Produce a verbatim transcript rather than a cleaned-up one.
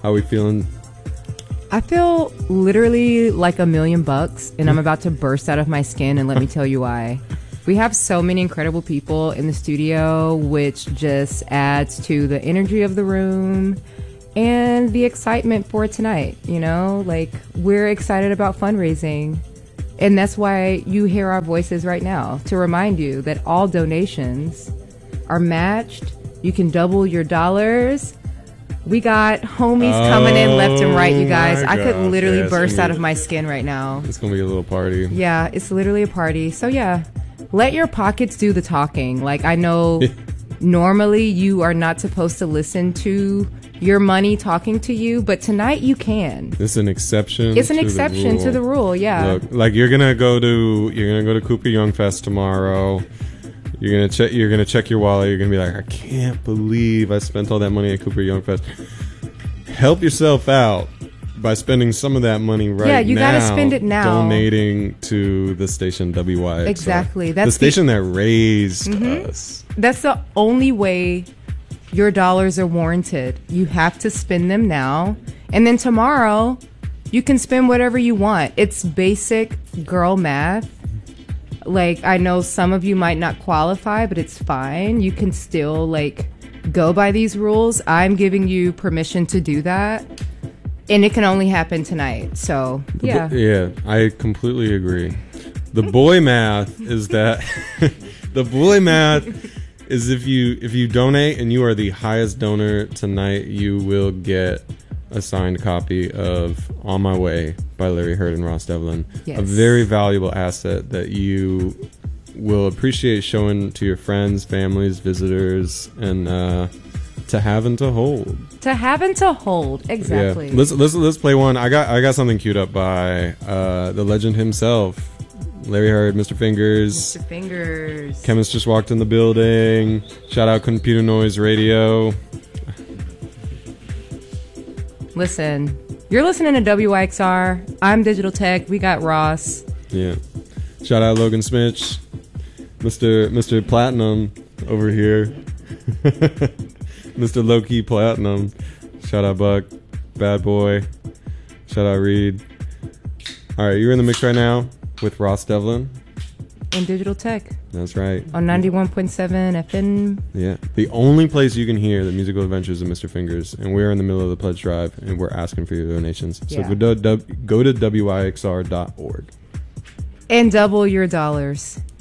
How we feeling? I feel literally like a million bucks, and I'm about to burst out of my skin, and let me tell you why. We have so many incredible people in the studio, which just adds to the energy of the room and the excitement for tonight. You know, like, we're excited about fundraising, and that's why you hear our voices right now, to remind you that all donations are matched. You can double your dollars. We got homies oh, coming in left and right, you guys. I could gosh, literally yeah, burst out of my skin right now. It's going to be a little party. Yeah, it's literally a party. So, yeah, let your pockets do the talking. Like, I know normally you are not supposed to listen to your money talking to you, but tonight you can. It's an exception. It's an to exception the to the rule, yeah. Look, like, you're going to go to you're going to go to Cooper Young Fest tomorrow. You're gonna check. You're gonna check your wallet. You're gonna be like, I can't believe I spent all that money at Cooper Young Fest. Help yourself out by spending some of that money right now. Yeah, you now, gotta spend it now. Donating to the station W Y X R. Exactly. That's the station the, that raised mm-hmm. us. That's the only way your dollars are warranted. You have to spend them now, and then tomorrow you can spend whatever you want. It's basic girl math. Like, I know some of you might not qualify, but it's fine. You can still, like, go by these rules. I'm giving you permission to do that. And it can only happen tonight. So, yeah. Bo- yeah, I completely agree. The boy math is that... the boy math is if you if you donate and you are the highest donor tonight, you will get a signed copy of On My Way by Larry Heard and Ross Devlin. Yes. A very valuable asset that you will appreciate showing to your friends, families, visitors, and uh, to have and to hold. To have and to hold, exactly. Yeah. Let's let's let's play one. I got I got something queued up by uh, the legend himself, Larry Heard, Mister Fingers. Mister Fingers. Chemist just walked in the building. Shout out Computer Noise Radio. Listen, you're listening to W Y X R. I'm Digital Tech. We got Ross. Yeah. Shout out Logan Smitch. Mister Mister Platinum over here. Mister Low-Key Platinum. Shout out Buck. Bad Boy. Shout out Reed. All right, you're in the mix right now with Ross Devlin. And Digital Tech. That's right. On ninety-one point seven F M. Yeah. The only place you can hear the musical adventures of Mister Fingers. And we're in the middle of the pledge drive, and we're asking for your donations. Yeah. So go to, go to W I X R dot org. And double your dollars.